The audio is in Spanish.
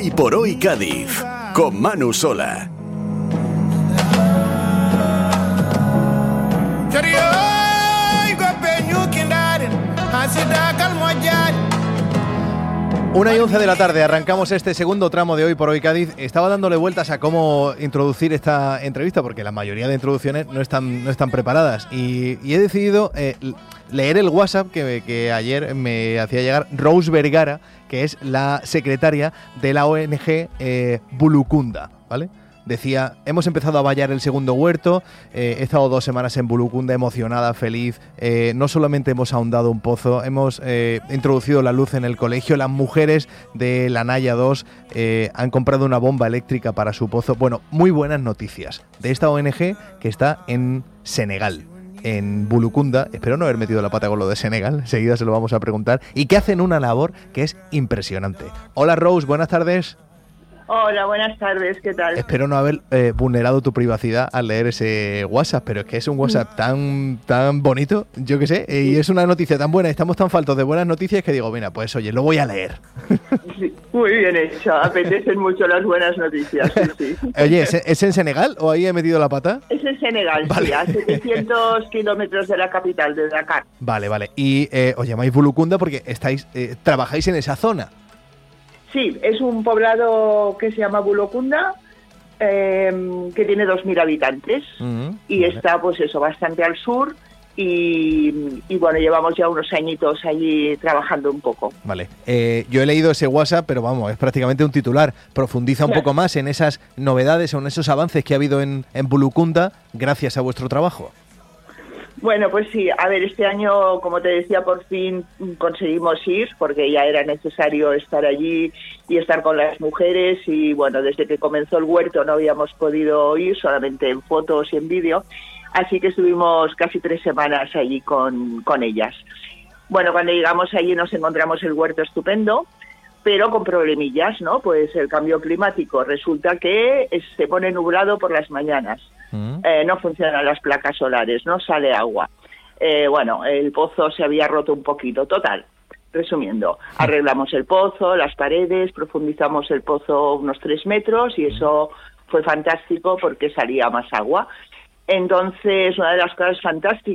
Hoy por hoy Cádiz, con Manu Sola. Una y 11 de la tarde, arrancamos este segundo tramo de Hoy por Hoy Cádiz. Estaba dándole vueltas a cómo introducir esta entrevista, porque la mayoría de introducciones no están preparadas. Y he decidido leer el WhatsApp que ayer me hacía llegar Rose Vergara, que es la secretaria de la ONG Bulucunda, ¿vale? Decía, hemos empezado a vallar el segundo huerto, he estado 2 semanas en Bulucunda, emocionada, feliz, no solamente hemos ahondado un pozo, hemos introducido la luz en el colegio, las mujeres de la Naya 2 han comprado una bomba eléctrica para su pozo. Bueno, muy buenas noticias de esta ONG que está en Senegal, en Bulucunda. Espero no haber metido la pata con lo de Senegal, enseguida se lo vamos a preguntar, y que hacen una labor que es impresionante. Hola Rose, buenas tardes. Hola, buenas tardes, ¿qué tal? Espero no haber vulnerado tu privacidad al leer ese WhatsApp, pero es que es un WhatsApp tan bonito, yo qué sé, y es una noticia tan buena, estamos tan faltos de buenas noticias que digo, mira, pues oye, lo voy a leer. Sí, muy bien hecho, apetecen mucho las buenas noticias, sí. Oye, ¿es en Senegal o ahí he metido la pata? Es en Senegal, vale. Sí, a 700 kilómetros de la capital, de Dakar. Vale. Y os llamáis Bulucunda porque trabajáis en esa zona. Sí, es un poblado que se llama Bulucunda, que tiene 2.000 habitantes y vale. Está, pues eso, bastante al sur y bueno, llevamos ya unos añitos allí trabajando un poco. Vale, yo he leído ese WhatsApp, pero vamos, es prácticamente un titular. Profundiza un poco más en esas novedades o en esos avances que ha habido en Bulucunda gracias a vuestro trabajo. Bueno, pues sí, a ver, este año, como te decía, por fin conseguimos ir, porque ya era necesario estar allí y estar con las mujeres, y bueno, desde que comenzó el huerto no habíamos podido ir, solamente en fotos y en vídeo, así que estuvimos casi 3 semanas allí con ellas. Bueno, cuando llegamos allí nos encontramos el huerto estupendo, pero con problemillas, ¿no? Pues el cambio climático, resulta que se pone nublado por las mañanas. No funcionan las placas solares, no sale agua. Bueno, el pozo se había roto un poquito. Total, resumiendo, arreglamos el pozo, las paredes, profundizamos el pozo unos 3 metros y eso fue fantástico porque salía más agua. Entonces, una de las cosas fantásticas